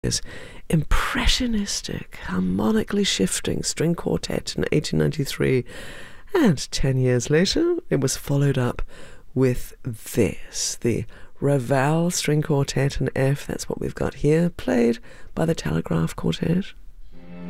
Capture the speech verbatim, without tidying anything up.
is impressionistic, harmonically shifting string quartet in eighteen ninety-three, and ten years later it was followed up with this, the Raval String Quartet in F. That's what we've got here, played by the Telegraph Quartet.